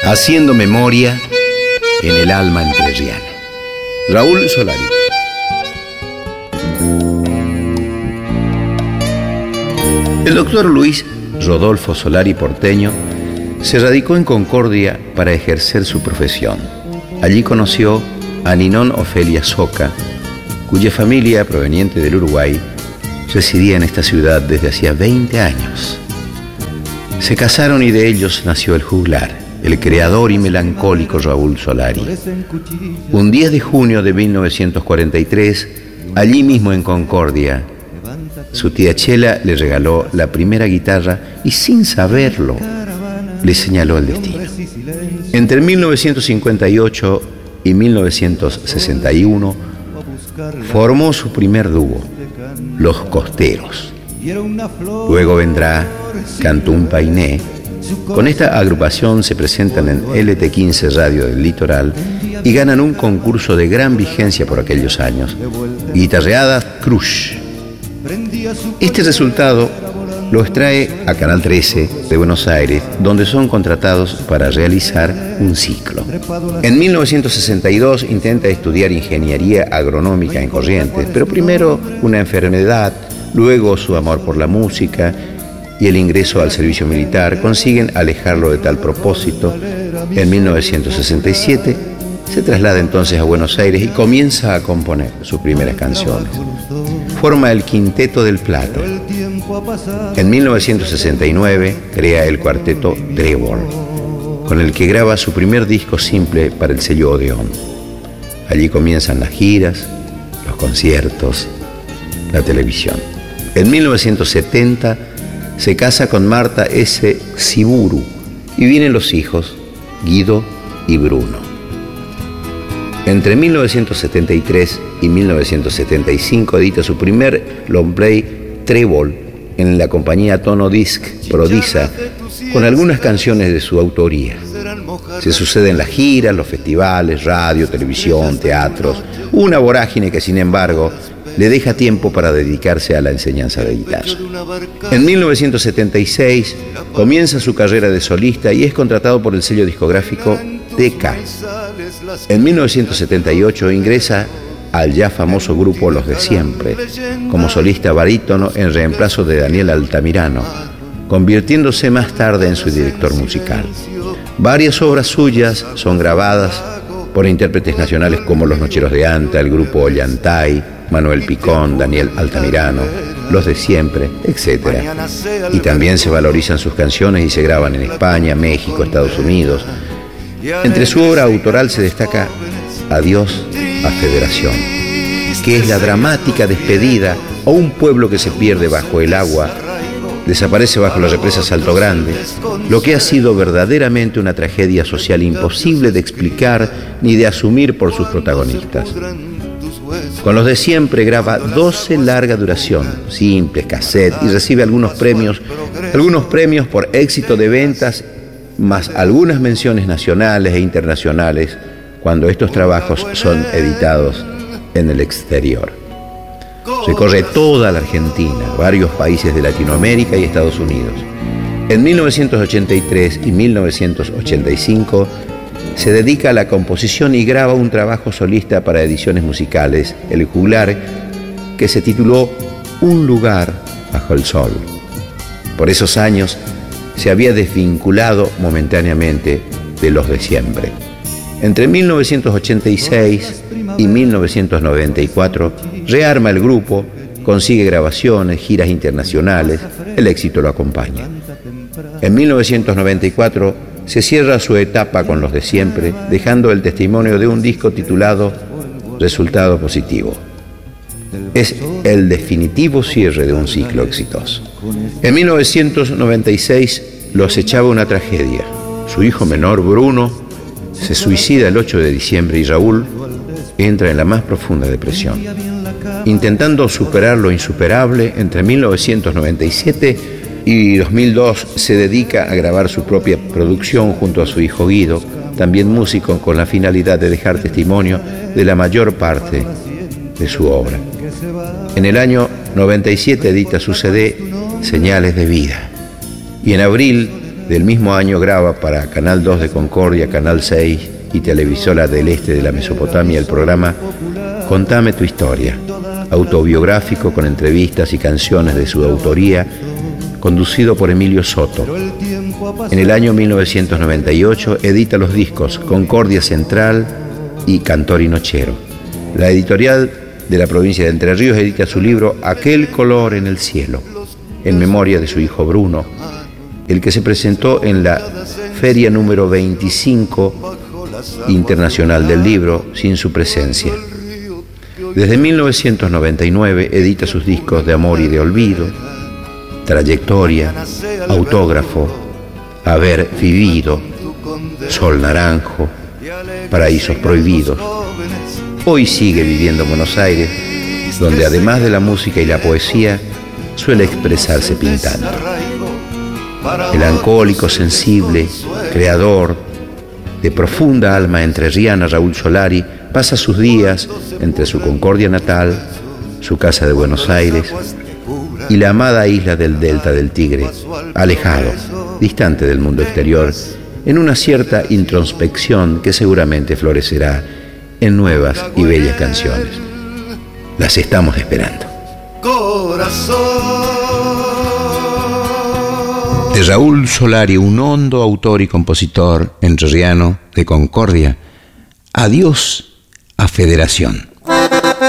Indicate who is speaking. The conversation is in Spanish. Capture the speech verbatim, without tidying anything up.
Speaker 1: Haciendo memoria en el alma entrerriana. Raúl Solari. El doctor Luis Rodolfo Solari Porteño se radicó en Concordia para ejercer su profesión. Allí conoció a Ninón Ofelia Soca, cuya familia, proveniente del Uruguay, residía en esta ciudad desde hacía veinte años. Se casaron y de ellos nació el juglar, el creador y melancólico Raúl Solari. Un diez de junio de mil novecientos cuarenta y tres, allí mismo en Concordia, su tía Chela le regaló la primera guitarra y, sin saberlo, le señaló el destino. Entre mil novecientos cincuenta y ocho y mil novecientos sesenta y uno formó su primer dúo, Los Costeros. Luego vendrá Cantó un Painé. Con esta agrupación se presentan en L T quince Radio del Litoral y ganan un concurso de gran vigencia por aquellos años, Guitarreadas Crush. Este resultado los trae a Canal trece de Buenos Aires, donde son contratados para realizar un ciclo. En mil novecientos sesenta y dos intenta estudiar ingeniería agronómica en Corrientes, pero primero una enfermedad, luego su amor por la música y el ingreso al servicio militar consiguen alejarlo de tal propósito. En mil novecientos sesenta y siete se traslada entonces a Buenos Aires y comienza a componer sus primeras canciones. Forma el Quinteto del Plata. En mil novecientos sesenta y nueve crea el cuarteto Trébol, con el que graba su primer disco simple para el sello Odeón. Allí comienzan las giras, los conciertos, la televisión. En mil novecientos setenta se casa con Marta S. Siburu y vienen los hijos, Guido y Bruno. Entre mil novecientos setenta y tres y mil novecientos setenta y cinco edita su primer long play, Trébol, en la compañía Tono Disc Prodisa, con algunas canciones de su autoría. Se suceden las giras, los festivales, radio, televisión, teatros, una vorágine que, sin embargo, le deja tiempo para dedicarse a la enseñanza de guitarra. En mil novecientos setenta y seis comienza su carrera de solista y es contratado por el sello discográfico T K. En mil novecientos setenta y ocho ingresa al ya famoso grupo Los de Siempre, como solista barítono en reemplazo de Daniel Altamirano, convirtiéndose más tarde en su director musical. Varias obras suyas son grabadas por intérpretes nacionales como Los Nocheros de Anta, el grupo Ollantay, Manuel Picón, Daniel Altamirano, Los de Siempre, etcétera. Y también se valorizan sus canciones y se graban en España, México, Estados Unidos. Entre su obra autoral se destaca Adiós a Federación, que es la dramática despedida a un pueblo que se pierde bajo el agua, desaparece bajo la represa Salto Grande, lo que ha sido verdaderamente una tragedia social imposible de explicar ni de asumir por sus protagonistas. Con Los de Siempre graba doce larga duración, simples, cassette, y recibe algunos premios, algunos premios por éxito de ventas, más algunas menciones nacionales e internacionales cuando estos trabajos son editados en el exterior. Recorre toda la Argentina, varios países de Latinoamérica y Estados Unidos. En mil novecientos ochenta y tres y mil novecientos ochenta y cinco se dedica a la composición y graba un trabajo solista para ediciones musicales, El Juglar, que se tituló Un lugar bajo el sol. Por esos años se había desvinculado momentáneamente de Los de Siempre. Entre mil novecientos ochenta y seis y mil novecientos noventa y cuatro rearma el grupo, consigue grabaciones, giras internacionales, el éxito lo acompaña. En mil novecientos noventa y cuatro se cierra su etapa con Los de Siempre, dejando el testimonio de un disco titulado Resultado Positivo. Es el definitivo cierre de un ciclo exitoso. En mil novecientos noventa y seis lo acechaba una tragedia. Su hijo menor, Bruno, se suicida el ocho de diciembre y Raúl entra en la más profunda depresión. Intentando superar lo insuperable, entre mil novecientos noventa y siete y dos mil dos se dedica a grabar su propia producción junto a su hijo Guido, también músico, con la finalidad de dejar testimonio de la mayor parte de su obra. En el año noventa y siete edita su C D Señales de Vida y en abril del mismo año graba para Canal dos de Concordia, Canal seis y Televisora del Este de la Mesopotamia el programa Contame tu historia, autobiográfico con entrevistas y canciones de su autoría, conducido por Emilio Soto. En el año mil novecientos noventa y ocho edita los discos Concordia Central y Cantor y Nochero. La editorial de la provincia de Entre Ríos edita su libro Aquel color en el cielo, en memoria de su hijo Bruno, el que se presentó en la feria número veinticinco internacional del libro sin su presencia. Desde mil novecientos noventa y nueve edita sus discos de amor y de olvido, Trayectoria, Autógrafo, Haber vivido, Sol Naranjo, Paraísos Prohibidos. Hoy sigue viviendo en Buenos Aires, donde además de la música y la poesía, suele expresarse pintando. Melancólico, sensible, creador, de profunda alma entrerriana, Raúl Solari pasa sus días entre su Concordia natal, su casa de Buenos Aires y la amada isla del Delta del Tigre, alejado, distante del mundo exterior, en una cierta introspección que seguramente florecerá en nuevas y bellas canciones. Las estamos esperando. De Raúl Solari, un hondo autor y compositor entrerriano de Concordia, adiós a Federación.